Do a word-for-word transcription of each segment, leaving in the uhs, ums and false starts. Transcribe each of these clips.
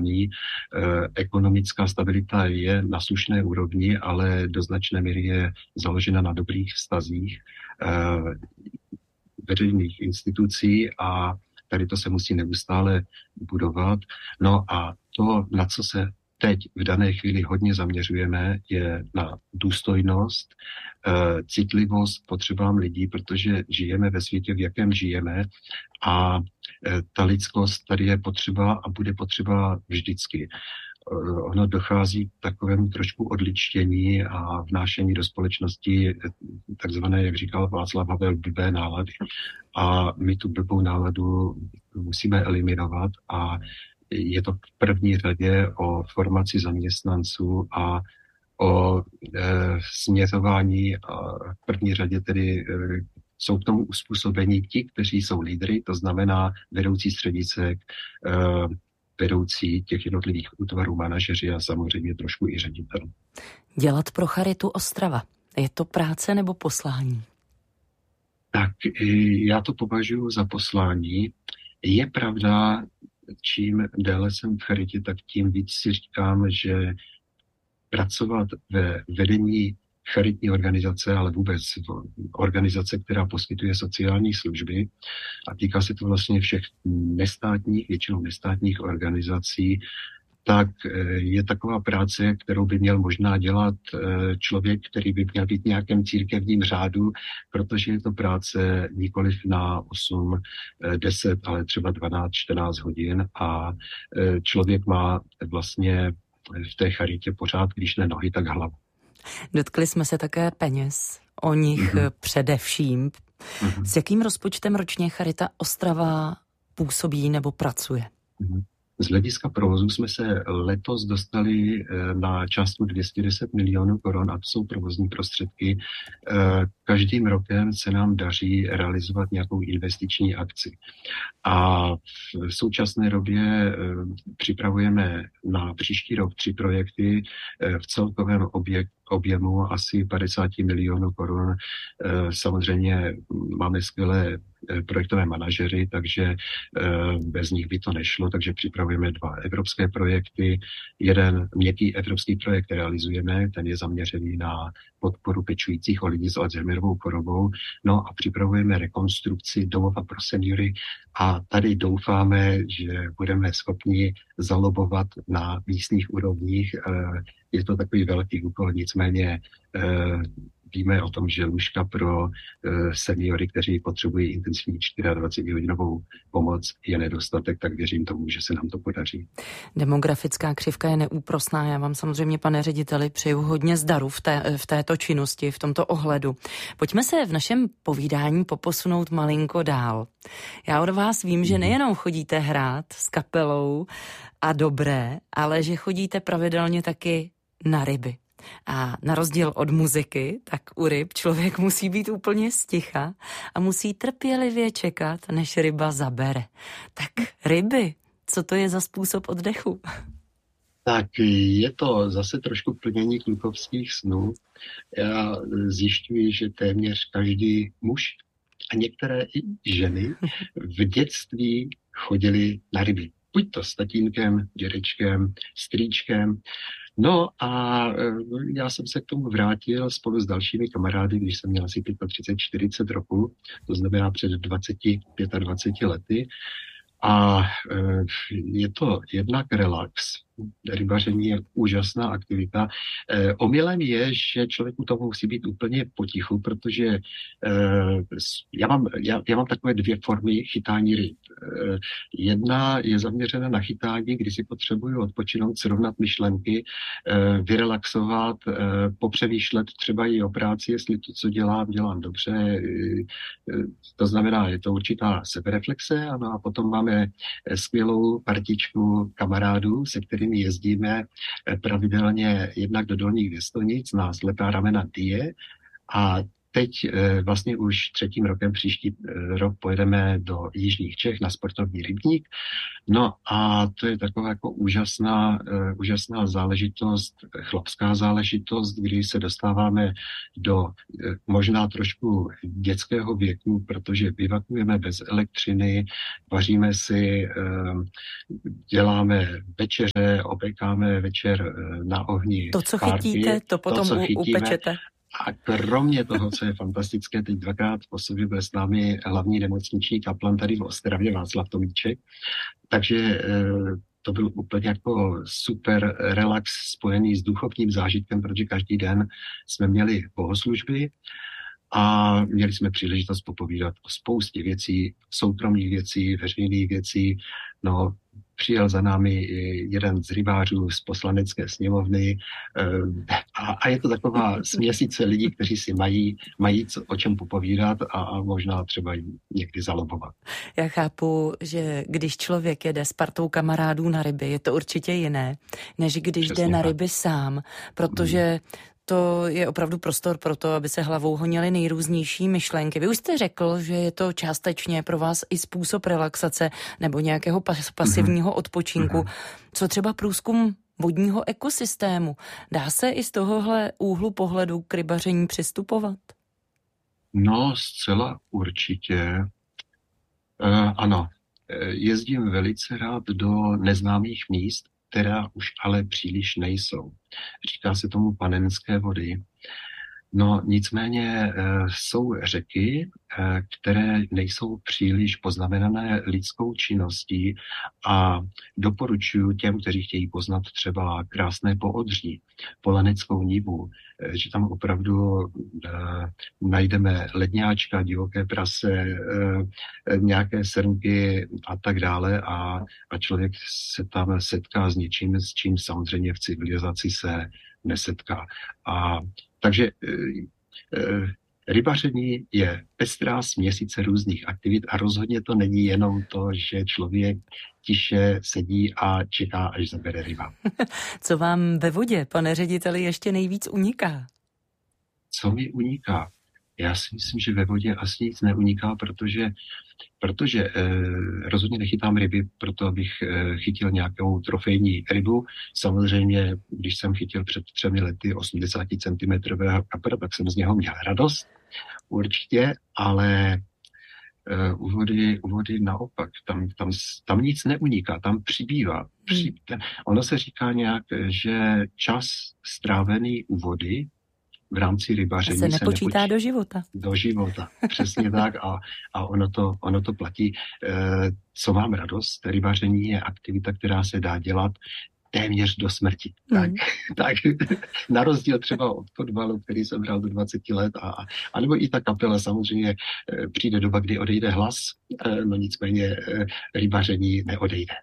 stabilní. Ekonomická stabilita je na slušné úrovni, ale do značné míry je založena na dobrých vztazích veřejných institucí a tady to se musí neustále budovat. No a to, na co se teď v dané chvíli hodně zaměřujeme, je na důstojnost, citlivost potřebám lidí, protože žijeme ve světě, v jakém žijeme a ta lidskost tady je potřeba a bude potřeba vždycky. Ono dochází k takovému trošku odličtění a vnášení do společnosti takzvané, jak říkal Václav Havel, blbé nálady. A my tu blbou náladu musíme eliminovat a je to v první řadě o formaci zaměstnanců a o e, směřování a v první řadě tedy e, jsou k tomu uspůsobení ti, kteří jsou lídry, to znamená vedoucí středisek, e, vedoucí těch jednotlivých útvarů, manažeři a samozřejmě trošku i ředitelů. Dělat pro Charitu Ostrava. Je to práce nebo poslání? Tak já to považuji za poslání. Je pravda, čím déle jsem v charitě, tak tím víc si říkám, že pracovat ve vedení charitní organizace, ale vůbec organizace, která poskytuje sociální služby a týká se to vlastně všech nestátních, většinou nestátních organizací, tak je taková práce, kterou by měl možná dělat člověk, který by měl být v nějakém církevním řádu, protože je to práce nikoliv na osm, deset, ale třeba dvanáct, čtrnáct hodin a člověk má vlastně v té charitě pořád, když ne nohy, tak hlavu. Dotkli jsme se také peněz, o nich mm-hmm. především. Mm-hmm. S jakým rozpočtem ročně Charita Ostrava působí nebo pracuje? Mm-hmm. Z hlediska provozu jsme se letos dostali na částku dvě stě deset milionů korun a to jsou provozní prostředky. Každým rokem se nám daří realizovat nějakou investiční akci. A v současné době připravujeme na příští rok tři projekty v celkovém objektu objemu asi padesát milionů korun. Samozřejmě máme skvělé projektové manažery, takže bez nich by to nešlo, takže připravujeme dva evropské projekty. Jeden měkký evropský projekt realizujeme, ten je zaměřený na podporu pečujících o lidi s Alzheimerovou chorobou. No a připravujeme rekonstrukci domova pro seniory a tady doufáme, že budeme schopni zalobovat na místních úrovních. Je to takový velký úkol, nicméně víme o tom, že lůžka pro seniory, kteří potřebují intenzivní dvacetihodinovou pomoc, je nedostatek, tak věřím tomu, že se nám to podaří. Demografická křivka je neúprosná. Já vám samozřejmě, pane řediteli, přeju hodně zdaru v, té, v této činnosti, v tomto ohledu. Pojďme se v našem povídání poposunout malinko dál. Já od vás vím, že nejenom chodíte hrát s kapelou a dobré, ale že chodíte pravidelně taky na ryby. A na rozdíl od muziky, tak u ryb člověk musí být úplně sticha a musí trpělivě čekat, než ryba zabere. Tak ryby, co to je za způsob oddechu? Tak je to zase trošku plnění klukovských snů. Já zjišťuji, že téměř každý muž a některé i ženy v dětství chodili na ryby. Buď to s tatínkem, dědečkem, strýčkem. No a já jsem se k tomu vrátil spolu s dalšími kamarády, když jsem měl asi třicet pět čtyřicet roku, to znamená před dvacet dvacet pět lety. A je to jednak relax. Rybaření je úžasná aktivita. E, omylem je, že člověk u toho musí být úplně potichu, protože e, já, mám, já, já mám takové dvě formy chytání ryb. E, jedna je zaměřena na chytání, kdy si potřebuju odpočinout, srovnat myšlenky, e, vyrelaxovat, e, popřemýšlet třeba i o práci, jestli to, co dělám, dělám dobře. E, to znamená, je to určitá sebereflexe, ano, a potom máme skvělou partičku kamarádů, se kterými my jezdíme pravidelně jednak do Dolních Věstonic na slepá ramena Die a teď vlastně už třetím rokem příští rok pojedeme do jižních Čech na sportovní rybník. No a to je taková jako úžasná, úžasná záležitost, chlapská záležitost, kdy se dostáváme do možná trošku dětského věku, protože vyvakujeme bez elektřiny, vaříme si, děláme večeře, opékáme večer na ohni. To, co párky, chytíte, to potom to, co chytíme, upečete. A kromě toho, co je fantastické, teď dvakrát po sobě byl s námi hlavní nemocniční kaplan tady v Ostravě, Václav Tomíček. Takže to byl úplně jako super relax spojený s duchovním zážitkem, protože každý den jsme měli bohoslužby a měli jsme příležitost popovídat o spoustě věcí, soukromých věcí, veřejných věcí. No, přijel za námi jeden z rybářů z poslanecké sněmovny a, a je to taková směsice lidí, kteří si mají, mají co, o čem popovídat a, a možná třeba někdy zalobovat. Já chápu, že když člověk jede s partou kamarádů na ryby, je to určitě jiné, než když Přesně jde na ryby tak. sám, protože hmm. to je opravdu prostor pro to, aby se hlavou honily nejrůznější myšlenky. Vy už jste řekl, že je to částečně pro vás i způsob relaxace nebo nějakého pas- pasivního mm-hmm. odpočinku. Mm-hmm. Co třeba průzkum vodního ekosystému? Dá se i z tohohle úhlu pohledu k rybaření přistupovat? No, zcela určitě. Uh, ano, jezdím velice rád do neznámých míst, která už ale příliš nejsou. Říká se tomu panenské vody. No nicméně e, jsou řeky, e, které nejsou příliš poznamenané lidskou činností a doporučuji těm, kteří chtějí poznat třeba krásné poodří, Polaneckou nivu, e, že tam opravdu e, najdeme ledňáčka, divoké prase, e, e, nějaké srnky a tak dále a, a člověk se tam setká s něčím, s čím samozřejmě v civilizaci se nesetká. A takže e, e, rybaření je pestrá směsice různých aktivit a rozhodně to není jenom to, že člověk tiše sedí a čeká, až zabere ryba. Co vám ve vodě, pane řediteli, ještě nejvíc uniká? Co mi uniká? Já si myslím, že ve vodě asi nic neuniká, protože, protože eh, rozhodně nechytám ryby proto, abych eh, chytil nějakou trofejní rybu. Samozřejmě, když jsem chytil před třemi lety osmdesát centimetrového kapra, tak jsem z něho měl radost, určitě, ale eh, u vody, u vody naopak, tam, tam, tam nic neuniká, tam přibývá. Při, ten, ono se říká nějak, že čas strávený u vody v rámci rybaření se nepočítá se nepočítá do života. Do života, přesně tak a, a ono, to, ono to platí. E, co mám radost, rybaření je aktivita, která se dá dělat téměř do smrti. Mm. Tak, tak na rozdíl třeba od fotbalu, který jsem hrál do dvacet let, a, a nebo i ta kapela, samozřejmě přijde doba, kdy odejde hlas, e, no nicméně e, rybaření neodejde.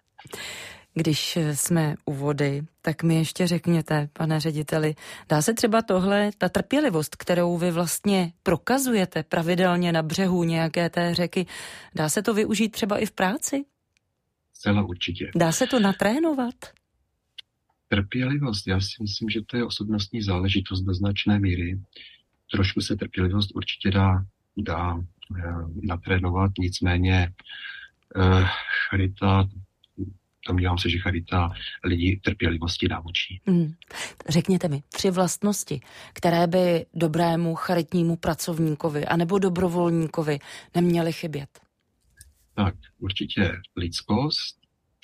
Když jsme u vody, tak mi ještě řekněte, pane řediteli, dá se třeba tohle, ta trpělivost, kterou vy vlastně prokazujete pravidelně na břehu nějaké té řeky, dá se to využít třeba i v práci? Zcela určitě. Dá se to natrénovat? Trpělivost, já si myslím, že to je osobnostní záležitost do značné míry. Trošku se trpělivost určitě dá, dá eh, natrénovat, nicméně eh, charita, domnívám se, že charita lidi trpělivosti naučí. Hmm. Řekněte mi, tři vlastnosti, které by dobrému charitnímu pracovníkovi anebo dobrovolníkovi neměly chybět. Tak, určitě lidskost,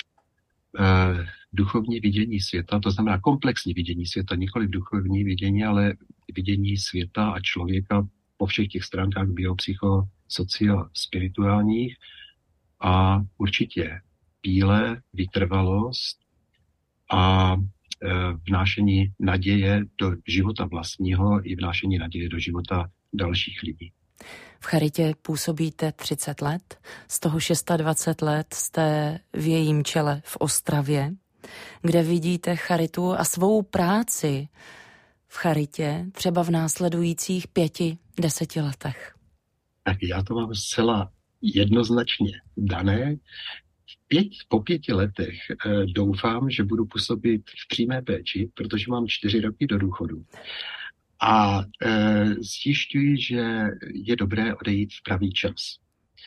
eh, duchovní vidění světa, to znamená komplexní vidění světa, nikoli duchovní vidění, ale vidění světa a člověka po všech těch stránkách biopsycho, socio, spirituálních a určitě píle, vytrvalost a e, vnášení naděje do života vlastního i vnášení naděje do života dalších lidí. V charitě působíte třicet let, z toho dvacet šest let jste v jejím čele v Ostravě, kde vidíte charitu a svou práci v charitě třeba v následujících pěti, deseti letech. Tak já to mám zcela jednoznačně dané. Pět, po pěti letech e, doufám, že budu působit v přímé péči, protože mám čtyři roky do důchodu. A e, zjišťuji, že je dobré odejít v pravý čas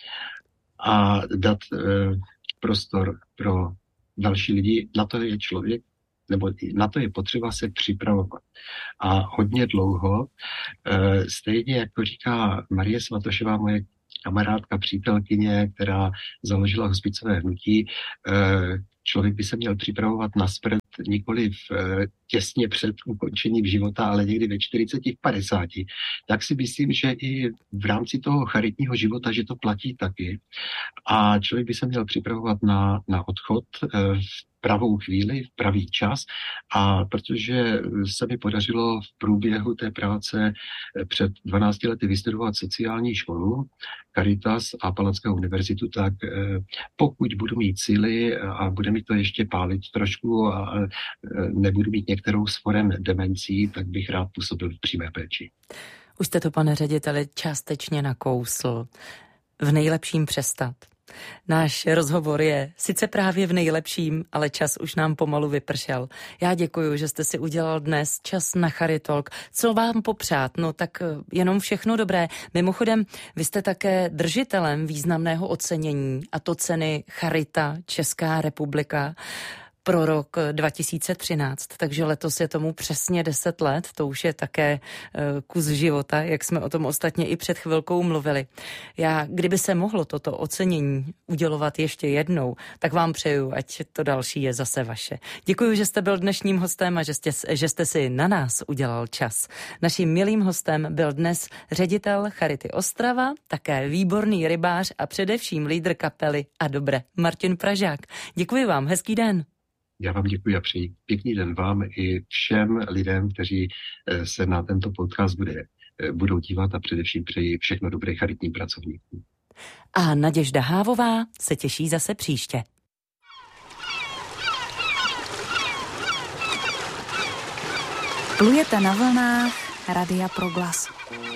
a dát e, prostor pro další lidi. Na to je člověk, nebo na to je potřeba se připravovat. A hodně dlouho, e, stejně jako říká Marie Svatošová, moje kamarádka, přítelkyně, která založila hospicové hnutí, člověk by se měl připravovat na smrt nikoli v, těsně před ukončením života, ale někdy ve čtyřiceti, padesáti. Tak si myslím, že i v rámci toho charitního života, že to platí taky. A člověk by se měl připravovat na, na odchod v pravou chvíli, v pravý čas. A protože se mi podařilo v průběhu té práce před dvanácti lety vystudovat sociální školu, Caritas a Palackého univerzitu, tak pokud budu mít síly a bude mi to ještě pálit trošku a nebudu mít některou z forem demencí, tak bych rád působil v přímé péči. Už jste to, pane řediteli, částečně nakousl. V nejlepším přestat. Náš rozhovor je sice právě v nejlepším, ale čas už nám pomalu vypršel. Já děkuji, že jste si udělal dnes čas na Charitalk. Co vám popřát? No tak jenom všechno dobré. Mimochodem, vy jste také držitelem významného ocenění, a to ceny Charita Česká republika pro rok dva tisíce třináct, takže letos je tomu přesně deset let, to už je také kus života, jak jsme o tom ostatně i před chvilkou mluvili. Já, kdyby se mohlo toto ocenění udělovat ještě jednou, tak vám přeju, ať to další je zase vaše. Děkuji, že jste byl dnešním hostem a že jste, že jste si na nás udělal čas. Naším milým hostem byl dnes ředitel Charity Ostrava, také výborný rybář a především lídr kapely A Dobre, Martin Pražák. Děkuji vám, hezký den. Já vám děkuji a přeji pěkný den vám i všem lidem, kteří se na tento podcast bude, budou dívat, a především přeji všechno dobré charitním pracovníkům. A Naděžda Hávová se těší zase příště. Plujete na vlnách Radia Proglas.